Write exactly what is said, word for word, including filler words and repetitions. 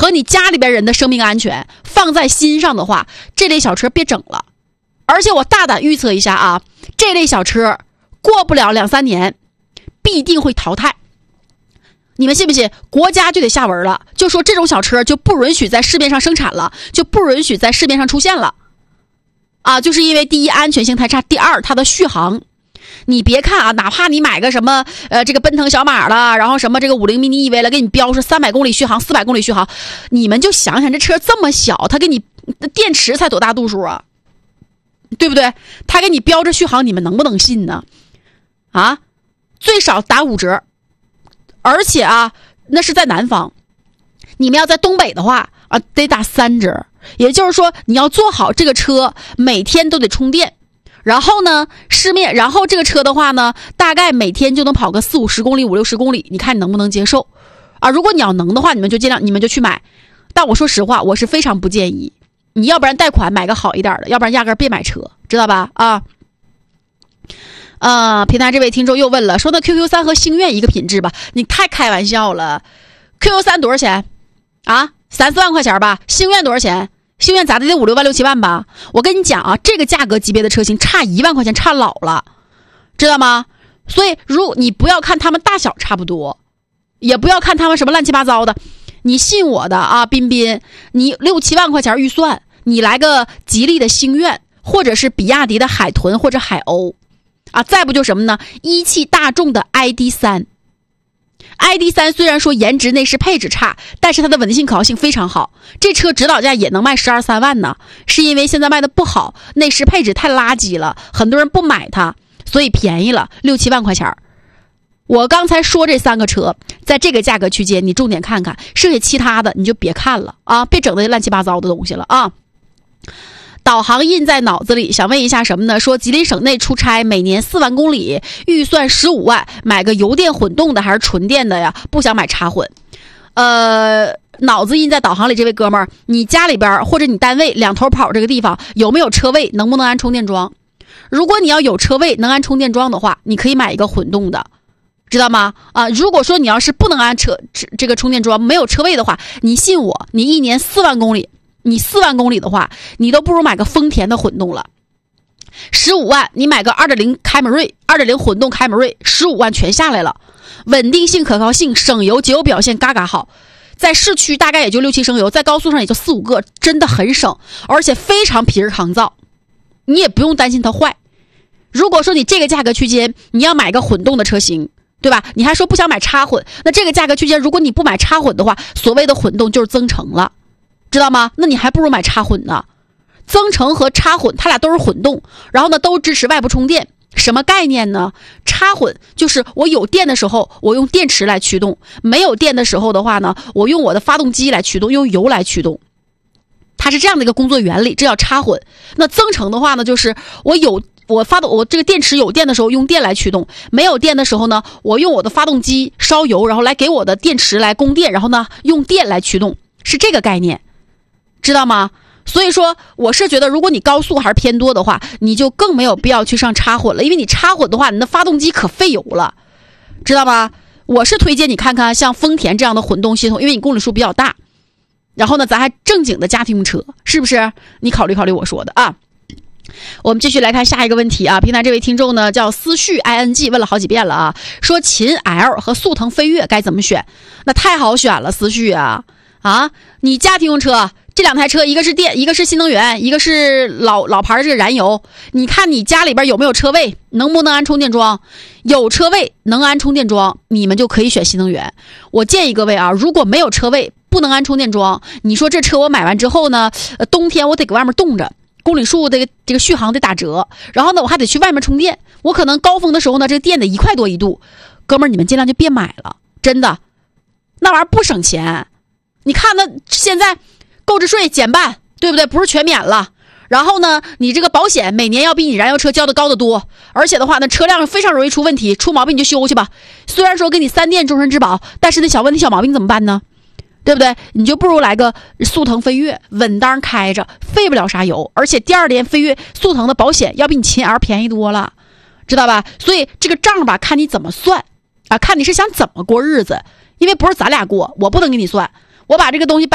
和你家里边人的生命安全放在心上的话，这类小车别整了。而且我大胆预测一下啊，这类小车过不了两三年必定会淘汰。你们信不信？国家就得下文了，就说这种小车就不允许在市面上生产了，就不允许在市面上出现了啊！就是因为第一安全性太差，第二它的续航。你别看啊，哪怕你买个什么呃这个奔腾小马了，然后什么这个五菱 mini E V 了，给你标是三百公里续航、四百公里续航，你们就想想这车这么小，它给你电池才多大度数啊？对不对？它给你标着续航，你们能不能信呢？啊，最少打五折，而且啊，那是在南方，你们要在东北的话啊，得打三折。也就是说，你要做好这个车每天都得充电。然后呢，市面，然后这个车的话呢，大概每天就能跑个四五十公里、五六十公里，你看你能不能接受？啊，如果你要能的话，你们就尽量，你们就去买。但我说实话，我是非常不建议，你要不然贷款买个好一点的，要不然压根别买车，知道吧？啊，呃，平台这位听众又问了，说那 Q Q 三和星越一个品质吧？你太开玩笑了 ，Q Q 三多少钱？啊，三四万块钱吧？星越多少钱？星越咋的得五六万六七万吧？我跟你讲啊，这个价格级别的车型差一万块钱差老了，知道吗？所以如你不要看他们大小差不多，也不要看他们什么乱七八糟的，你信我的啊，彬彬，你六七万块钱预算，你来个吉利的星越，或者是比亚迪的海豚或者海鸥，啊，再不就什么呢？一汽大众的 I D 三。I D 三 虽然说颜值内饰配置差，但是它的稳定性可靠性非常好，这车指导价也能卖十二三万呢，是因为现在卖的不好，内饰配置太垃圾了，很多人不买它，所以便宜了六七万块钱。我刚才说这三个车在这个价格区间，你重点看看，剩下其他的你就别看了啊，别整那乱七八糟的东西了啊。导航印在脑子里，想问一下什么呢？说吉林省内出差每年四万公里，预算十五万，买个油电混动的还是纯电的呀？不想买插混。呃，脑子印在导航里这位哥们儿，你家里边或者你单位两头跑这个地方有没有车位？能不能安充电桩？如果你要有车位能安充电桩的话，你可以买一个混动的，知道吗？啊，如果说你要是不能安车这个充电桩，没有车位的话，你信我，你一年四万公里。你四万公里的话，你都不如买个丰田的混动了。十五万你买个 二点零 凯美瑞 二点零 混动凯美瑞，十五万全下来了，稳定性可靠性省油节油表现嘎嘎好，在市区大概也就六七升油，在高速上也就四五个，真的很省，而且非常皮实抗造，你也不用担心它坏。如果说你这个价格区间你要买个混动的车型，对吧？你还说不想买插混，那这个价格区间如果你不买插混的话，所谓的混动就是增程了，知道吗？那你还不如买插混呢。增程和插混它俩都是混动，然后呢都支持外部充电。什么概念呢？插混就是我有电的时候我用电池来驱动，没有电的时候的话呢，我用我的发动机来驱动，用油来驱动，它是这样的一个工作原理，这叫插混。那增程的话呢，就是我有我发动我这个电池有电的时候用电来驱动，没有电的时候呢，我用我的发动机烧油，然后来给我的电池来供电，然后呢用电来驱动，是这个概念，知道吗？所以说我是觉得如果你高速还是偏多的话，你就更没有必要去上插混了，因为你插混的话你的发动机可费油了，知道吗？我是推荐你看看像丰田这样的混动系统，因为你公里数比较大，然后呢咱还正经的家庭用车，是不是？你考虑考虑我说的啊。我们继续来看下一个问题啊，平台这位听众呢叫思绪 I N G 问了好几遍了啊，说秦 L 和速腾飞跃该怎么选？那太好选了，思绪啊啊，你家庭用车这两台车，一个是电，一个是新能源，一个是老老牌这个燃油，你看你家里边有没有车位，能不能安充电桩？有车位能安充电桩，你们就可以选新能源。我建议各位啊，如果没有车位不能安充电桩，你说这车我买完之后呢，呃、冬天我得搁外面冻着，公里数这个这个续航得打折，然后呢我还得去外面充电，我可能高峰的时候呢这个电得一块多一度，哥们儿你们尽量就别买了，真的那玩意儿不省钱。你看那现在购置税减半，对不对？不是全免了，然后呢你这个保险每年要比你燃油车交的高得多，而且的话呢车辆非常容易出问题，出毛病你就修去吧，虽然说给你三电终身质保，但是那小问题小毛病怎么办呢？对不对？你就不如来个速腾飞跃，稳当开着，费不了啥油，而且第二年飞跃速腾的保险要比你秦 L 便宜多了，知道吧？所以这个账吧看你怎么算啊，看你是想怎么过日子，因为不是咱俩过，我不能给你算，我把这个东西